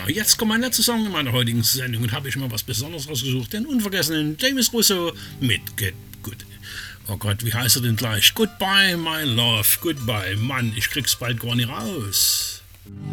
jetzt kommt mein letzter Song in meiner heutigen Sendung und habe ich mal was Besonderes rausgesucht. Den unvergessenen James Russo mit Get Good. Oh Gott, wie heißt er denn gleich? Goodbye, my love, goodbye. Mann, ich krieg's bald gar nicht raus.